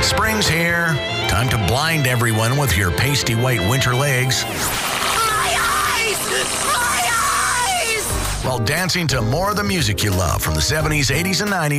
Spring's here. Time to blind everyone with your pasty white winter legs. My eyes! My eyes! While dancing to more of the music you love from the 70s, 80s, and 90s.